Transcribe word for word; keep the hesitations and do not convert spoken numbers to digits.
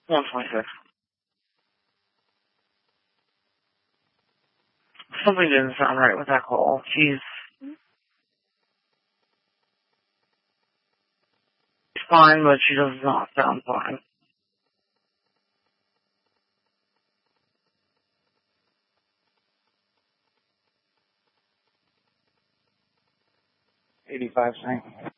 one twenty-six. Something didn't sound right with that call. She's fine, but she does not sound fine. eighty-five, thank you.